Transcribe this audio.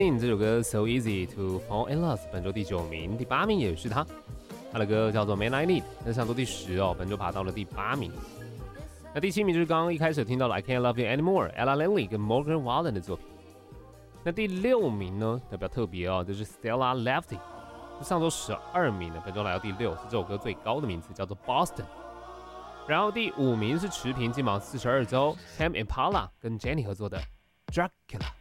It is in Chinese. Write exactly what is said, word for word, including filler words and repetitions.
这首歌 So Easy to Fall in Love 本周第九名，第八名也是他，他的歌叫做 Man I Need， 那上周第十哦，本周爬到了第八名。那第七名就是刚刚一开始听到的 I Can't Love You Anymore Ella Langley 跟 Morgan Wallen 的作品。那第六名呢，比较特别哦，就是 Stella Lefty， 上周十二名的，本周来到第六，是这首歌最高的名次，叫做 Boston。然后第五名是持平，金榜四十二周 Tame Impala 跟 Jenny 合作的 Dracula。